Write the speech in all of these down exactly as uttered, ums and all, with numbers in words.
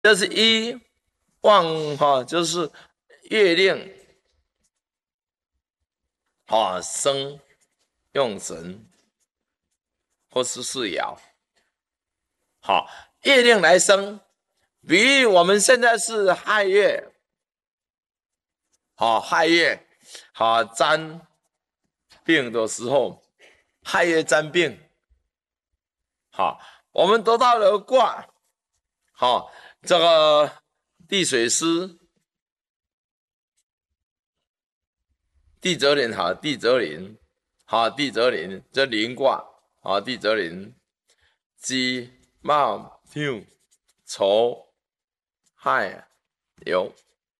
这是一旺哈，就是月令啊生用神或是四爻。好，月令来生，比喻我们现在是亥月，好亥月，好沾病的时候，亥月沾病，好，我们得到了卦，好，这个地水师，地泽临，好，地泽临，好，地泽临，这临卦，好，地泽临，鸡卯酉丑亥酉，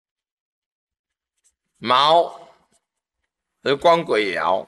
卯是官鬼爻，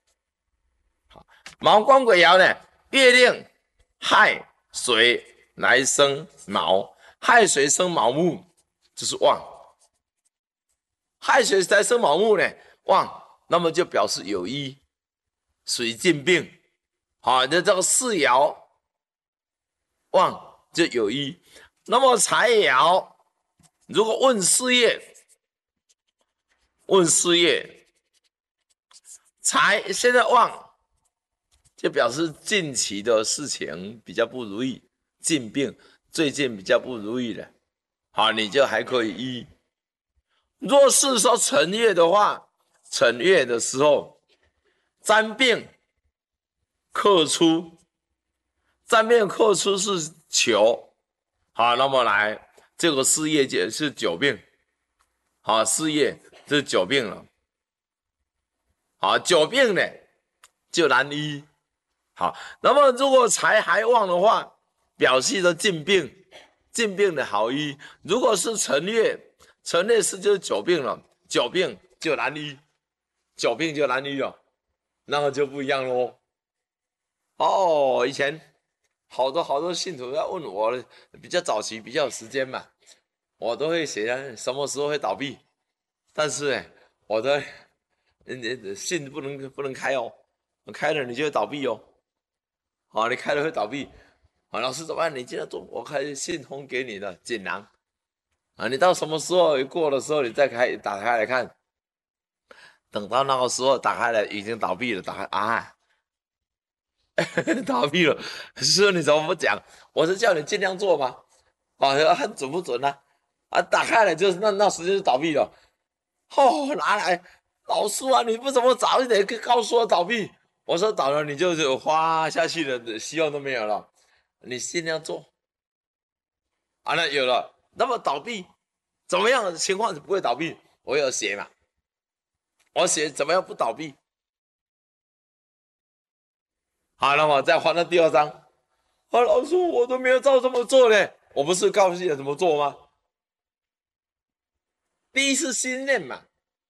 卯官鬼爻呢，月令亥水来生卯，亥水生卯木，就是旺。亥水来生卯木呢，旺，那么就表示有一水进病，好，那这个四爻旺就有一。那么财爻如果问事业，问事业，财现在旺，就表示近期的事情比较不如意，进病，最近比较不如意了，好，你就还可以医。若是说辰月的话，辰月的时候沾病克出，沾病克出是囚，好，那么来这个事业界是久病，好，事业是久病了，好，久病呢就难医。好，那么如果财还旺的话，表示着进病，进病的好医。如果是辰月，辰月是就是久病了，久病就难医，久病就难医了，那么就不一样咯。哦，以前好多好多信徒要问我，比较早期比较有时间嘛，我都会写什么时候会倒闭，但是呢，我的信不能不能开哦，开了你就会倒闭哦。好，你开了会倒闭。好，老师怎么办？你今天做，我开信封给你的锦囊啊，你到什么时候过的时候，你再开打开来看。等到那个时候打开来，已经倒闭了，打开啊，倒闭了。师傅你怎么不讲？我是叫你尽量做吗？啊，看准不准呢？啊，打开来就是那那时间就倒闭了。哦，拿来，老师啊，你不怎么早一点告诉我倒闭？我说倒了，你就花下去了，希望都没有了。你尽量做，啊，那有了。那么倒闭怎么样的情况不会倒闭？我有写嘛，我写怎么样不倒闭。好，那么再换到第二章。啊，老师，我都没有照这么做呢，我不是告诉你怎么做吗？第一是心念嘛。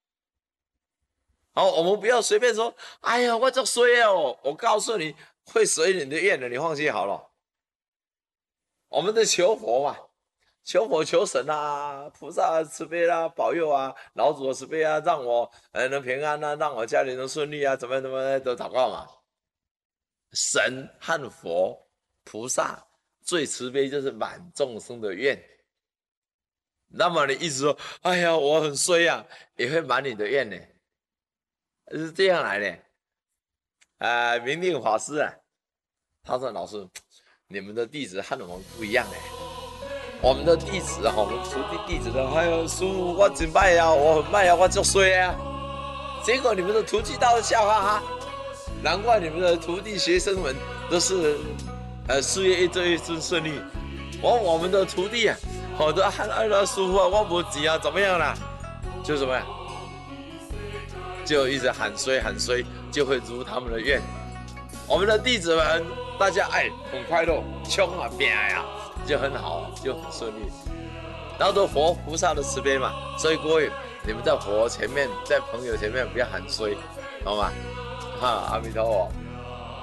好，我们不要随便说，哎呀，我这衰哦，我告诉你会随你的愿的，你放心好了。我们的求佛嘛，求佛求神啊，菩萨慈悲啊，保佑啊，老祖慈悲啊，让我呃能平安啊，让我家里能顺利啊，怎么怎么都祷告嘛。神和佛菩萨最慈悲就是满众生的愿。那么你一直说，哎呀，我很衰啊，也会满你的愿呢。是这样来的。呃，明定法师啊，他说老师，你们的弟子和我们不一样哎。我们的弟子哈，我们徒弟弟子的，哎呦，师父我真卖啊，我很卖啊，我就衰啊。结果你们的徒弟倒是笑哈哈，难怪你们的徒弟学生们都是呃事业一直一直顺利。我我们的徒弟啊，好多喊哎呀师父啊，我没急啊，怎么样啦？就怎么样？就一直喊衰喊衰，就会如他们的愿。我们的弟子们，大家哎很快乐，穷啊变呀，就很好，就很顺利。然后都佛菩萨的慈悲嘛，所以各位你们在佛前面，在朋友前面不要喊衰，好吗？哈，阿弥陀佛。